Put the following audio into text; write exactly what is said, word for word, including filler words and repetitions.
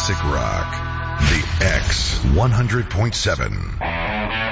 classic rock. The X one hundred point seven.